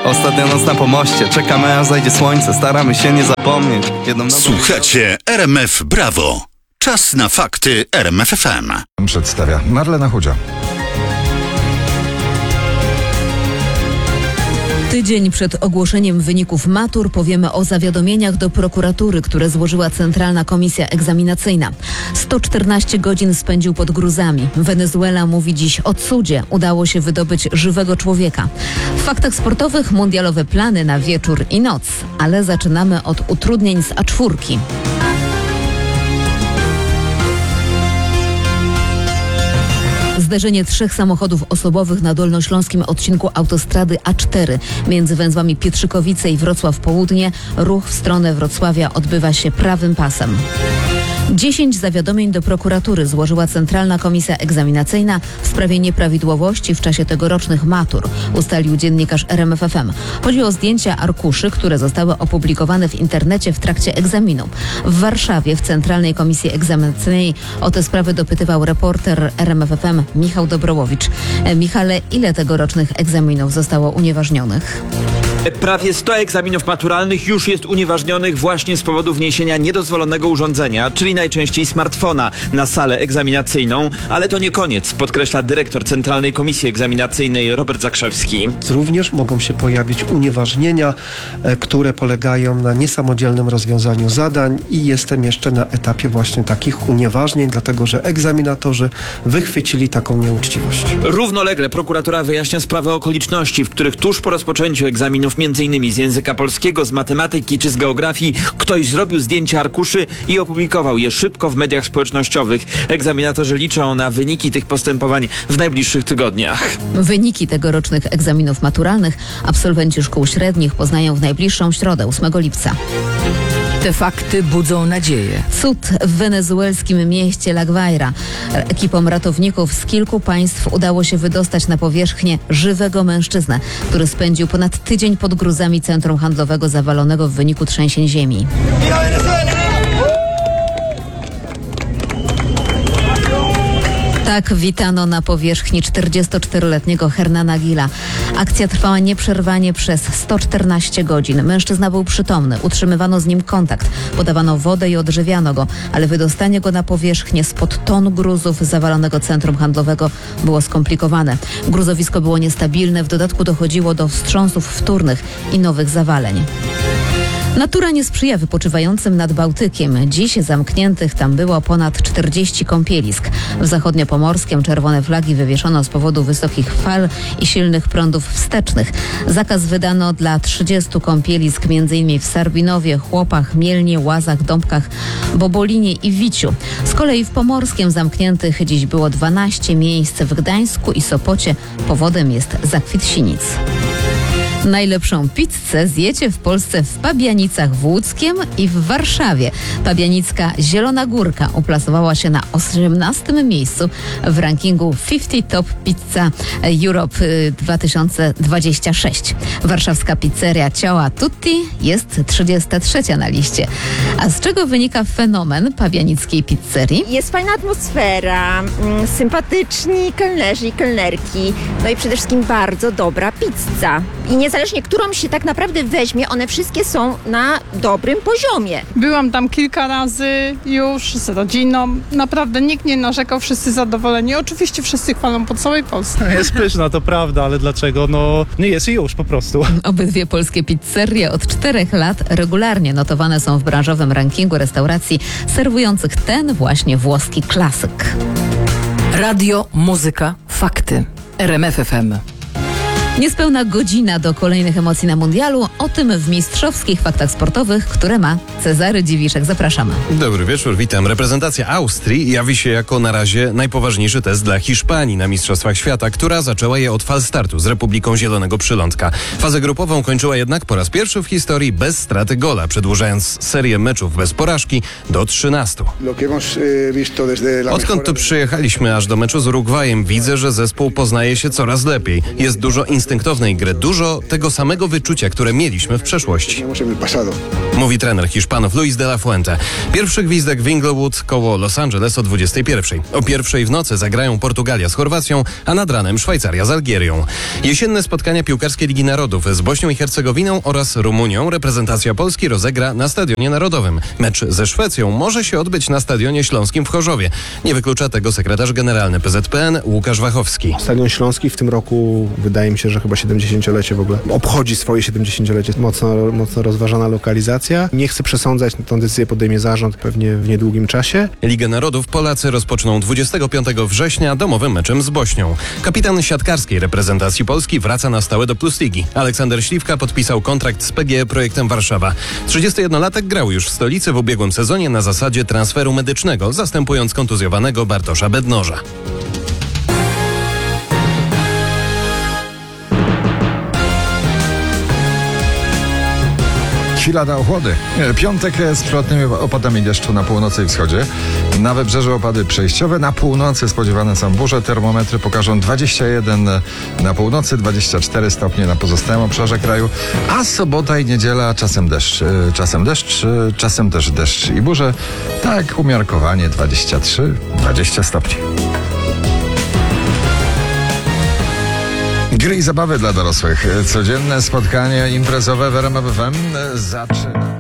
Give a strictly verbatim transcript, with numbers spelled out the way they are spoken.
Ostatnia noc na pomoście, czekamy aż zajdzie słońce, staramy się nie zapomnieć. Jedną dobrą... Słuchacie R M F Brawo. Czas na fakty R M F F M. Przedstawia Marlena Chudzia. Tydzień przed ogłoszeniem wyników matur powiemy o zawiadomieniach do prokuratury, które złożyła Centralna Komisja Egzaminacyjna. sto czternaście godzin spędził pod gruzami. Wenezuela mówi dziś o cudzie. Udało się wydobyć żywego człowieka. W faktach sportowych mundialowe plany na wieczór i noc. Ale zaczynamy od utrudnień z A cztery. Zderzenie trzech samochodów osobowych na dolnośląskim odcinku autostrady A cztery między węzłami Pietrzykowice i Wrocław Południe. Ruch w stronę Wrocławia odbywa się prawym pasem. Dziesięć zawiadomień do prokuratury złożyła Centralna Komisja Egzaminacyjna w sprawie nieprawidłowości w czasie tegorocznych matur, ustalił dziennikarz R M F F M. Chodzi o zdjęcia arkuszy, które zostały opublikowane w internecie w trakcie egzaminu. W Warszawie w Centralnej Komisji Egzaminacyjnej o te sprawy dopytywał reporter R M F F M Michał Dobrołowicz. Michale, ile tegorocznych egzaminów zostało unieważnionych? Prawie sto egzaminów maturalnych już jest unieważnionych właśnie z powodu wniesienia niedozwolonego urządzenia, czyli najczęściej smartfona, na salę egzaminacyjną. Ale to nie koniec, podkreśla dyrektor Centralnej Komisji Egzaminacyjnej Robert Zakrzewski. Również mogą się pojawić unieważnienia, które polegają na niesamodzielnym rozwiązaniu zadań i jestem jeszcze na etapie właśnie takich unieważnień, dlatego że egzaminatorzy wychwycili taką nieuczciwość. Równolegle prokuratura wyjaśnia sprawę okoliczności, w których tuż po rozpoczęciu egzaminów między innymi z języka polskiego, z matematyki czy z geografii ktoś zrobił zdjęcia arkuszy i opublikował je szybko w mediach społecznościowych. Egzaminatorzy liczą na wyniki tych postępowań w najbliższych tygodniach. Wyniki tegorocznych egzaminów maturalnych absolwenci szkół średnich poznają w najbliższą środę, ósmego lipca. Te fakty budzą nadzieję. Cud w wenezuelskim mieście La Guaira. Ekipom ratowników z kilku państw udało się wydostać na powierzchnię żywego mężczyznę, który spędził ponad tydzień pod gruzami centrum handlowego zawalonego w wyniku trzęsień ziemi. Tak witano na powierzchni czterdziestoczteroletniego Hernana Gila. Akcja trwała nieprzerwanie przez sto czternaście godzin. Mężczyzna był przytomny, utrzymywano z nim kontakt, podawano wodę i odżywiano go, ale wydostanie go na powierzchnię spod ton gruzów zawalonego centrum handlowego było skomplikowane. Gruzowisko było niestabilne, w dodatku dochodziło do wstrząsów wtórnych i nowych zawaleń. Natura nie sprzyja wypoczywającym nad Bałtykiem. Dziś zamkniętych tam było ponad czterdzieści kąpielisk. W zachodniopomorskiem czerwone flagi wywieszono z powodu wysokich fal i silnych prądów wstecznych. Zakaz wydano dla trzydziestu kąpielisk m.in. w Sarbinowie, Chłopach, Mielnie, Łazach, Dąbkach, Bobolinie i Wiciu. Z kolei w pomorskim zamkniętych dziś było dwanaście miejsc w Gdańsku i Sopocie. Powodem jest zakwit sinic. Najlepszą pizzę zjecie w Polsce w Pabianicach w Łódzkiem i w Warszawie. Pabianicka Zielona Górka uplasowała się na osiemnastym miejscu w rankingu pięćdziesiąt Top Pizza Europe dwa tysiące dwudziesty szósty. Warszawska pizzeria Ciała Tutti jest trzydziesta trzecia na liście. A z czego wynika fenomen pabianickiej pizzerii? Jest fajna atmosfera, mm, sympatyczni kelnerzy i kelnerki, no i przede wszystkim bardzo dobra pizza. I niezależnie, którą się tak naprawdę weźmie, one wszystkie są na dobrym poziomie. Byłam tam kilka razy już z rodziną. Naprawdę nikt nie narzekał, wszyscy zadowoleni. Oczywiście wszyscy chwalą po całej Polsce. Jest pyszna, to prawda, ale dlaczego? No nie jest i już po prostu. Obydwie polskie pizzerie od czterech lat regularnie notowane są w branżowym rankingu restauracji serwujących ten właśnie włoski klasyk. Radio, muzyka, fakty. R M F F M. Niespełna godzina do kolejnych emocji na mundialu. O tym w mistrzowskich faktach sportowych, które ma Cezary Dziwiszek. Zapraszamy. Dobry wieczór, witam. Reprezentacja Austrii jawi się jako na razie najpoważniejszy test dla Hiszpanii na Mistrzostwach Świata, która zaczęła je od falstartu z Republiką Zielonego Przylądka. Fazę grupową kończyła jednak po raz pierwszy w historii bez straty gola, przedłużając serię meczów bez porażki do trzynastu. Odkąd tu przyjechaliśmy aż do meczu z Urugwajem, widzę, że zespół poznaje się coraz lepiej. Jest dużo instynktu instynktownej gry, dużo tego samego wyczucia, które mieliśmy w przeszłości. Mówi trener Hiszpanów Luis de la Fuente. Pierwszy gwizdek w Inglewood koło Los Angeles o dwudziestej pierwszej. O pierwszej w nocy zagrają Portugalia z Chorwacją, a nad ranem Szwajcaria z Algierią. Jesienne spotkania piłkarskie Ligi Narodów z Bośnią i Hercegowiną oraz Rumunią reprezentacja Polski rozegra na Stadionie Narodowym. Mecz ze Szwecją może się odbyć na Stadionie Śląskim w Chorzowie. Nie wyklucza tego sekretarz generalny P Z P N Łukasz Wachowski. Stadion Śląski w tym roku wydaje mi się, że chyba siedemdziesięciolecie w ogóle obchodzi swoje siedemdziesięciolecie. Mocno, mocno rozważana lokalizacja. Nie chcę przesądzać, tę decyzję podejmie zarząd pewnie w niedługim czasie. Ligę Narodów Polacy rozpoczną dwudziestego piątego września domowym meczem z Bośnią. Kapitan siatkarskiej reprezentacji Polski wraca na stałe do Plus Ligi. Aleksander Śliwka podpisał kontrakt z P G E Projektem Warszawa. trzydziestojednolatek grał już w stolicy w ubiegłym sezonie na zasadzie transferu medycznego, zastępując kontuzjowanego Bartosza Bednoża. Chwila na ochłody. Piątek z przelotnymi opadami deszczu na północy i wschodzie. Na wybrzeżu opady przejściowe. Na północy spodziewane są burze. Termometry pokażą dwadzieścia jeden na północy, dwadzieścia cztery stopnie na pozostałym obszarze kraju. A sobota i niedziela czasem deszcz. Czasem deszcz, czasem też deszcz i burze. Tak umiarkowanie dwadzieścia trzy dwadzieścia stopni. Gry i zabawy dla dorosłych. Codzienne spotkanie imprezowe w R M F F M zaczyna.